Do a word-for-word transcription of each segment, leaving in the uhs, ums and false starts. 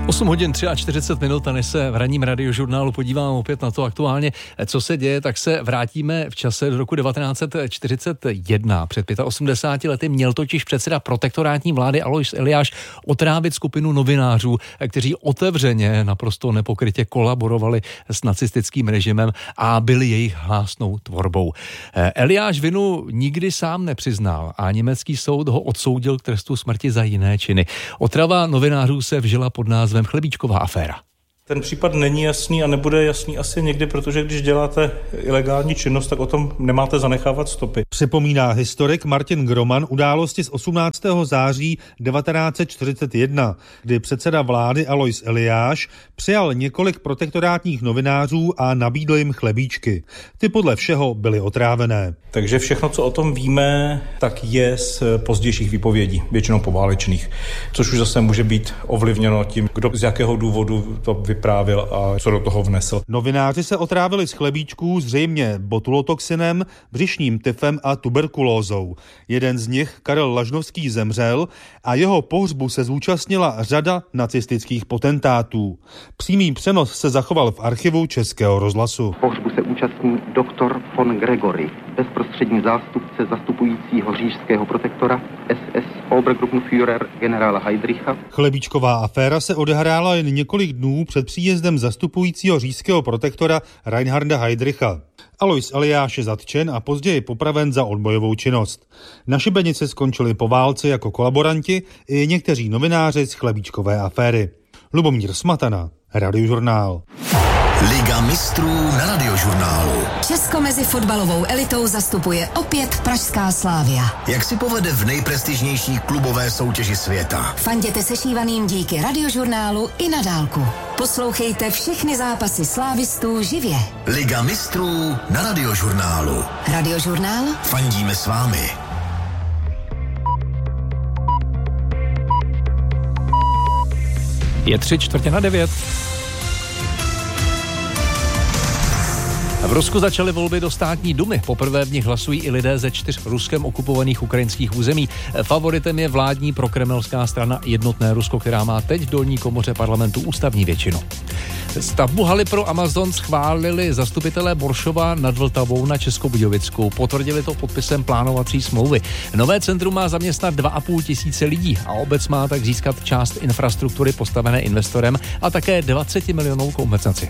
osm hodin čtyřicet tři minut a než se v ranním radiožurnálu podívám opět na to aktuálně, co se děje, tak se vrátíme v čase do roku devatenáct set čtyřicet jedna. Před osmdesáti pěti lety měl totiž předseda protektorátní vlády Alois Eliáš otrávit skupinu novinářů, kteří otevřeně, naprosto nepokrytě kolaborovali s nacistickým režimem a byli jejich hlásnou tvorbou. Eliáš vinu nikdy sám nepřiznal a německý soud ho odsoudil k trestu smrti za jiné činy. Otrava novinářů se vžila pod názvem Chlebíčková aféra. Ten případ není jasný a nebude jasný asi někdy, protože když děláte ilegální činnost, tak o tom nemáte zanechávat stopy. Připomíná historik Martin Groman události z osmnáctého září devatenáct set čtyřicet jedna, kdy předseda vlády Alois Eliáš přijal několik protektorátních novinářů a nabídl jim chlebíčky. Ty podle všeho byly otrávené. Takže všechno, co o tom víme, tak je z pozdějších výpovědí, většinou poválečných, což už zase může být ovlivněno tím, kdo z jakého důvodu to vyprávěl a co do toho vnesl. Novináři se otrávili z chlebíčků zřejmě botulotoxinem, břišním tyfem a tuberkulózou. Jeden z nich, Karel Lažnovský, zemřel a jeho pohřbu se zúčastnila řada nacistických potentátů. Přímý přenos se zachoval v archivu Českého rozhlasu. Pohřbu se účastní doktor von Gregory, bezprostřední zástupce zastupujícího říšského protektora es es Obergruppenführer generála Heydricha. Chlebíčková aféra se odehrála jen několik dnů před příjezdem zastupujícího říšského protektora Reinharda Heydricha. Alois Eliáš je zatčen a později popraven za odbojovou činnost. Na šibenici skončili po válce jako kolaboranti i někteří novináři z chlebíčkové aféry. Lubomír Smatana, Radiožurnál. Liga mistrů na Radiožurnálu. Česko mezi fotbalovou elitou zastupuje opět pražská Slavia. Jak si povede v nejprestižnější klubové soutěži světa? Fanděte sešívaným díky Radiožurnálu i na dálku. Poslouchejte všechny zápasy slávistů živě. Liga mistrů na Radiožurnálu. Radiožurnál? Fandíme s vámi. Je tři čtvrtě na devět. V Rusku začaly volby do státní dumy. Poprvé v nich hlasují i lidé ze čtyř Ruskem okupovaných ukrajinských území. Favoritem je vládní prokremelská strana Jednotné Rusko, která má teď v dolní komoře parlamentu ústavní většinu. Stavbu haly pro Amazon schválili zastupitelé Boršova nad Vltavou na Českobudějovicku. Potvrdili to podpisem plánovací smlouvy. Nové centrum má zaměstnat dva a půl tisíce lidí a obec má tak získat část infrastruktury postavené investorem a také dvacet milionů kompenzaci.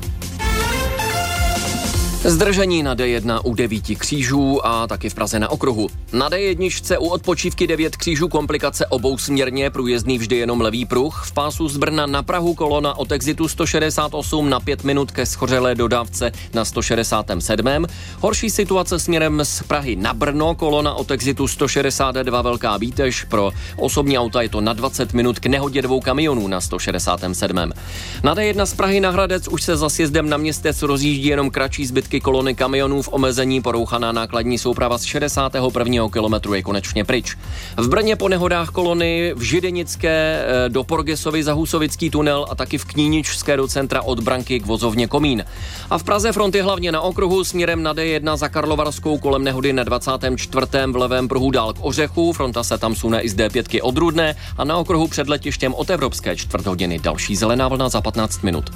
Zdržení na dé jedna u devíti křížů a taky v Praze na okruhu. Na dé jedna u odpočívky devět křížů komplikace obousměrně, průjezdný vždy jenom levý pruh. V pásu z Brna na Prahu kolona od exitu sto šedesát osm na pět minut ke schořelé dodávce na sto šedesát sedm. Horší situace směrem z Prahy na Brno, kolona od exitu sto šedesát dva Velká Bíteš. Pro osobní auta je to na dvacet minut k nehodě dvou kamionů na sto šedesát sedm. Na dé jedna z Prahy na Hradec už se za sjezdem na Městec rozjíždí jenom kratší zbytky kolony kamionů v omezení, porouchaná nákladní souprava z šedesátého prvního kilometru je konečně pryč. V Brně po nehodách kolony v Židenické do Porgesovy za Husovický tunel a taky v Kníničské do centra od Branky k vozovně Komín. A v Praze fronty hlavně na okruhu směrem na dé jedna za Karlovarskou kolem nehody na dvacátém čtvrtém v levém pruhu dál k Ořechu, fronta se tam sune i z dé pět od Rudné a na okruhu před letištěm od Evropské čtvrt hodiny další zelená vlna za patnáct minut.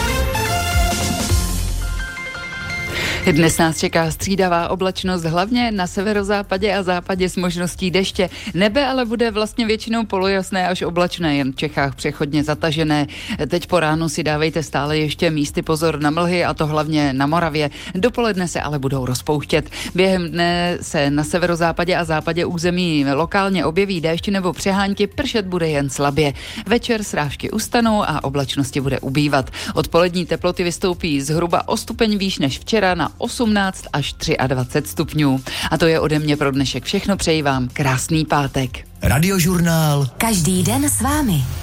Dnes nás čeká střídavá oblačnost, hlavně na severozápadě a západě s možností deště. Nebe ale bude vlastně většinou polojasné až oblačné, jen v Čechách přechodně zatažené. Teď po ránu si dávejte stále ještě místy pozor na mlhy, a to hlavně na Moravě. Dopoledne se ale budou rozpouštět. Během dne se na severozápadě a západě území lokálně objeví déšť nebo přehánky, pršet bude jen slabě. Večer srážky ustanou a oblačnosti bude ubývat. Odpolední teploty vystoupí zhruba o stupeň výš než včera na osmnáct až dvacet tři stupňů. A to je ode mě pro dnešek všechno. Přeji vám krásný pátek. Radiožurnál. Každý den s vámi.